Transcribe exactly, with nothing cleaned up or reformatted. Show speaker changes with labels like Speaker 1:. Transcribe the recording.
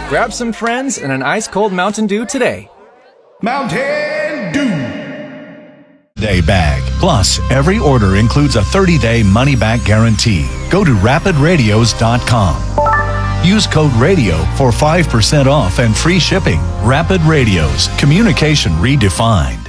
Speaker 1: Grab some friends and an ice-cold Mountain Dew today.
Speaker 2: Mountain Dew.
Speaker 3: Day bag. Plus, every order includes a thirty-day money-back guarantee. Go to rapid radios dot com. Use code RADIO for five percent off and free shipping. Rapid Radios. Communication redefined.